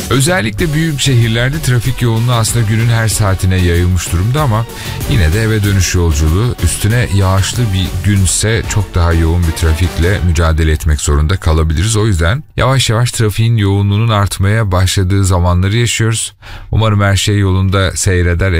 Özellikle büyük şehirlerde trafik yoğunluğu aslında günün her saatine yayılmış durumda ama yine de eve dönüş yolculuğu, üstüne yağışlı bir günse çok daha yoğun bir trafikle mücadele etmek zorunda kalabiliriz. O yüzden yavaş yavaş trafiğin yoğunluğunun artmaya başladığı zamanları yaşıyoruz. Umarım her şey yolunda seyreder.